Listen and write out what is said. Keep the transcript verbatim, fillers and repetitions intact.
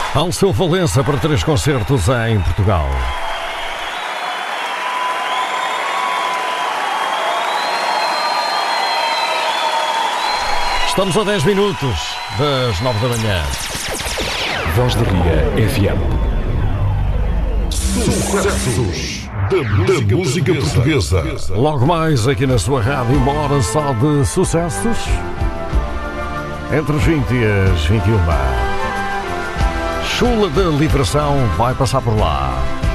Alceu Valença para três concertos em Portugal. Estamos a dez minutos das nove da manhã. Voz da Ria F M. Sucessos da, da música portuguesa. Logo mais aqui na sua rádio, uma hora só de sucessos. Entre as vinte e as vinte e uma. Chula da Liberação vai passar por lá.